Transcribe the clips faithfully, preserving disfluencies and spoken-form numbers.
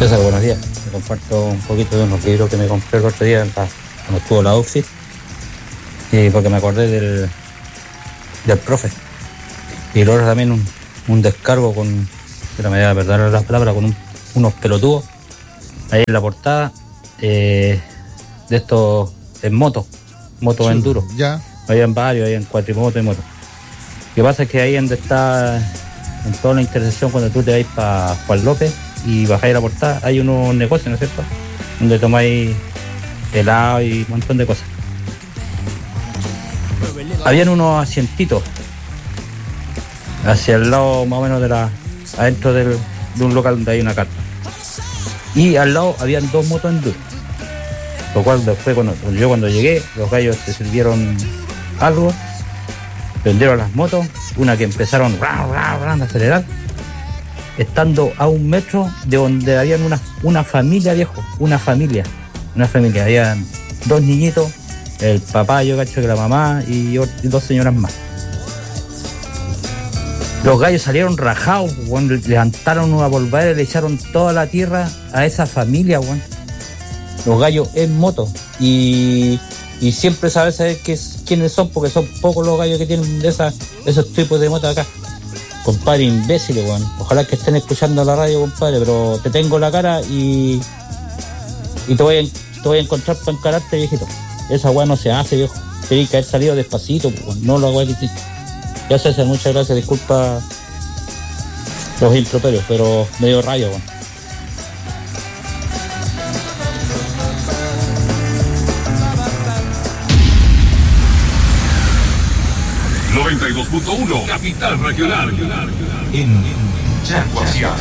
César, buenos días. Me comparto un poquito de unos libros que me compré el otro día cuando estuvo la U F I, y porque me acordé del, del profe. Y luego también un, un descargo con, pero me voy a perdonar las palabras, con un, unos pelotudos ahí en la portada, eh, de estos en moto, moto Sí, enduro. Ya. Habían varios, habían cuatrimoto y moto. Lo que pasa es que ahí donde está, en toda la intersección, cuando tú te vais para Juan López y bajáis la portada, hay unos negocios, ¿no es cierto?, donde tomáis helado y un montón de cosas. Habían unos asientitos hacia el lado más o menos de la, adentro del, de un local donde hay una carta. Y al lado habían dos motos enduro. Lo cual después, cuando yo cuando llegué, los gallos se sirvieron algo, prendieron las motos, una que empezaron ra, ra, ra, a acelerar, estando a un metro de donde habían una, una familia, viejo, una familia, una familia, habían dos niñitos, el papá, yo cacho que la mamá y, y dos señoras más. Los gallos salieron rajados, bueno, levantaron una polvadera y le echaron toda la tierra a esa familia, bueno. Los gallos en moto, y, y siempre sabes saber qué, quiénes son, porque son pocos los gallos que tienen de esas, esos tipos de motos acá. Compadre, imbéciles, weón. Ojalá que estén escuchando la radio, compadre, pero te tengo la cara y y te voy a, te voy a encontrar para encararte, viejito. Esa weá no se hace, viejo. Tienes que haber salido despacito, weón. No lo hago que hiciste. Ya César, muchas gracias, disculpa los improperios, pero me dio rayo, weón. noventa y dos punto uno Capital Regional en Chaguasia.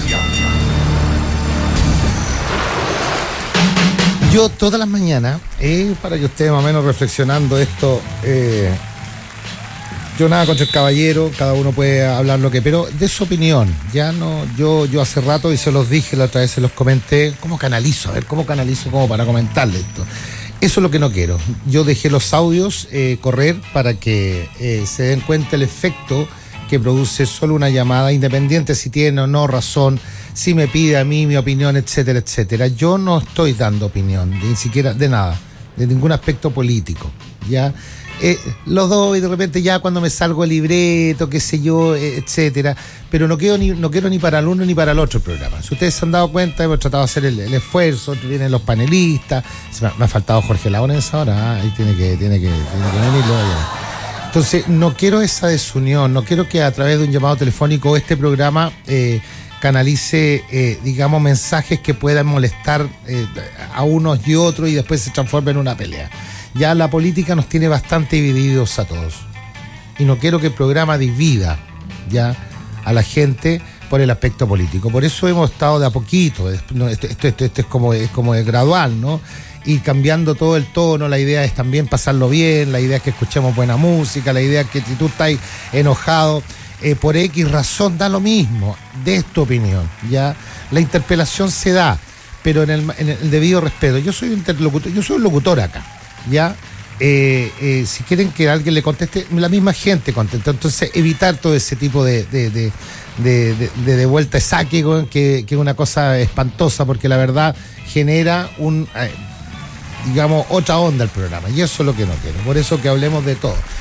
Yo todas las mañanas, eh, para que ustedes más o menos reflexionando esto, eh, yo nada contra el caballero, cada uno puede hablar lo que, pero de su opinión, ya no, yo, yo hace rato y se los dije, la otra vez se los comenté, ¿cómo canalizo? A ver, ¿cómo canalizo como para comentarle esto? Eso es lo que no quiero. Yo dejé los audios eh, correr para que eh, se den cuenta el efecto que produce solo una llamada, independiente si tiene o no razón, si me pide a mí mi opinión, etcétera, etcétera. Yo no estoy dando opinión, ni siquiera de nada, de ningún aspecto político, ¿ya? Eh, los doy de repente ya cuando me salgo el libreto, qué sé yo, eh, etcétera, pero no quiero, ni, no quiero ni para el uno ni para el otro programa. Si ustedes se han dado cuenta, hemos tratado de hacer el, el esfuerzo, vienen los panelistas, se me, me ha faltado Jorge Laurens ahora, ¿eh? Ahí tiene que, tiene que, tiene que venirlo allá. Entonces, no quiero esa desunión, no quiero que a través de un llamado telefónico este programa eh, canalice, eh, digamos, mensajes que puedan molestar eh, a unos y otros y después se transformen en una pelea. Ya la política nos tiene bastante divididos a todos. Y no quiero que el programa divida ya a la gente por el aspecto político. Por eso hemos estado de a poquito. Esto, esto, esto, esto es como es como es gradual, ¿no? Y cambiando todo el tono. La idea es también pasarlo bien. La idea es que escuchemos buena música. La idea es que si tú estás enojado eh, por X razón, da lo mismo. De tu opinión, ya. La interpelación se da, pero en el, en el debido respeto. Yo soy un interlocutor, yo soy un locutor acá. Ya, eh, eh, si quieren que alguien le conteste, la misma gente contesta. Entonces, evitar todo ese tipo de de, de, de, de, de, de vuelta de saque, que, que es una cosa espantosa, porque la verdad genera un, eh, digamos, otra onda el programa. Y eso es lo que no quiero. Por eso que hablemos de todo.